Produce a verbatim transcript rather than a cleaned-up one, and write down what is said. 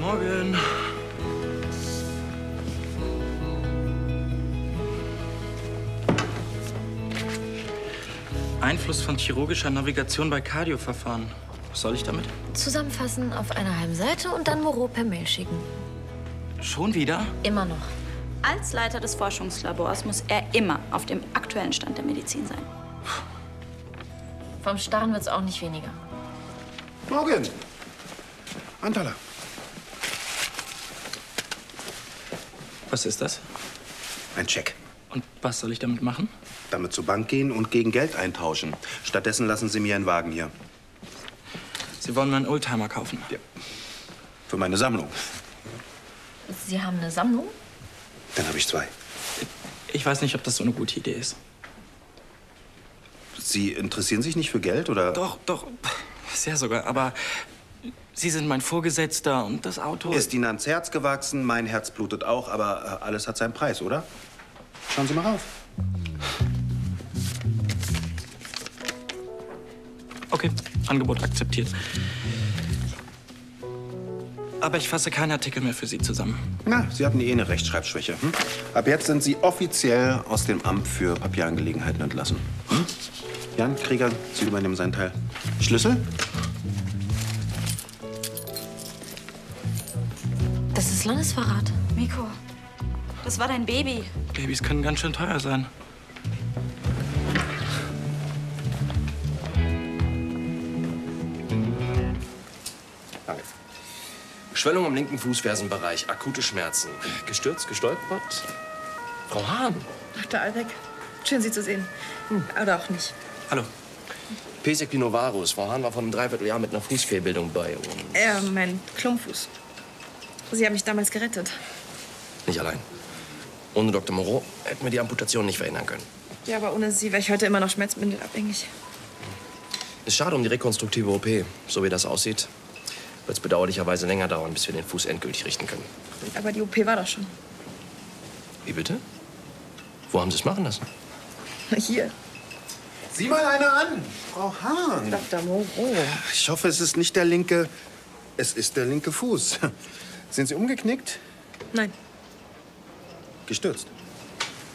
Morgen. Einfluss von chirurgischer Navigation bei Kardioverfahren. Was soll ich damit? Zusammenfassen auf einer halben Seite und dann Moreau per Mail schicken. Schon wieder? Immer noch. Als Leiter des Forschungslabors muss er immer auf dem aktuellen Stand der Medizin sein. Vom Starren wird's auch nicht weniger. Morgen. Antala. Was ist das? Ein Scheck. Und was soll ich damit machen? Damit zur Bank gehen und gegen Geld eintauschen. Stattdessen lassen Sie mir einen Wagen hier. Sie wollen mir einen Oldtimer kaufen? Ja. Für meine Sammlung. Sie haben eine Sammlung? Dann habe ich zwei. Ich weiß nicht, ob das so eine gute Idee ist. Sie interessieren sich nicht für Geld, oder? Doch, doch. Sehr sogar. Aber Sie sind mein Vorgesetzter und das Auto... Ist Ihnen ans Herz gewachsen, mein Herz blutet auch, aber alles hat seinen Preis, oder? Schauen Sie mal rauf. Okay, Angebot akzeptiert. Aber ich fasse keinen Artikel mehr für Sie zusammen. Na, Sie hatten eh eine Rechtschreibschwäche. Hm? Ab jetzt sind Sie offiziell aus dem Amt für Papierangelegenheiten entlassen. Hm? Jan, Krieger, Sie übernehmen seinen Teil. Schlüssel? Das ist Landesverrat. Miko, das war dein Baby. Babys können ganz schön teuer sein. Danke. Schwellung am linken Fußfersenbereich, akute Schmerzen. Gestürzt, gestolpert? Frau Hahn. Doktor Albeck, schön, Sie zu sehen. Hm. Oder auch nicht. Hallo. P. equinovarus. Frau Hahn war vor einem Dreivierteljahr mit einer Fußfehlbildung bei uns. Äh, mein Klumpfuß. Sie haben mich damals gerettet. Nicht allein. Ohne Doktor Moreau hätten wir die Amputation nicht verhindern können. Ja, aber ohne Sie wäre ich heute immer noch schmerzmittelabhängig. Ist schade um die rekonstruktive O P. So wie das aussieht, wird es bedauerlicherweise länger dauern, bis wir den Fuß endgültig richten können. Aber die O P war doch schon. Wie bitte? Wo haben Sie es machen lassen? Hier. Sieh mal eine an, Frau Hahn. Doktor Moreau. Ich hoffe, es ist nicht der linke... Es ist der linke Fuß. Sind Sie umgeknickt? Nein. Gestürzt?